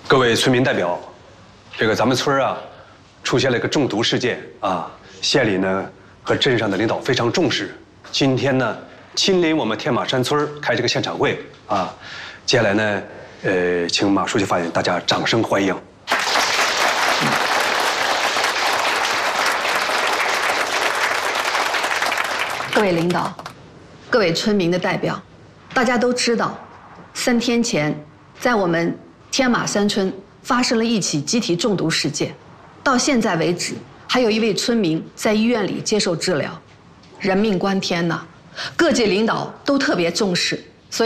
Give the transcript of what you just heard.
各位村民代表，咱们村啊，出现了一个中毒事件啊，县里呢和镇上的领导非常重视，今天呢亲临我们天马山村开这个现场会啊，接下来呢，请马书记发言，大家掌声欢迎。 各位领导，各位村民的代表，大家都知道，3天前在我们天马山村发生了一起集体中毒事件，到现在为止，还有1位村民在医院里接受治疗，人命关天呐！各界领导都特别重视，